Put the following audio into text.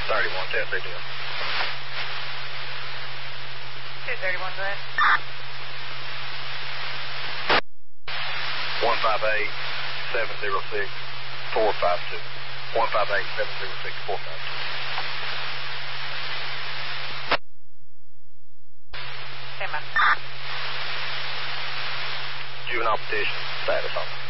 31, 10, 3, 2. 231, go ahead. 158 706 452. 158 706 452. Stand by. Juvenile petition status on it.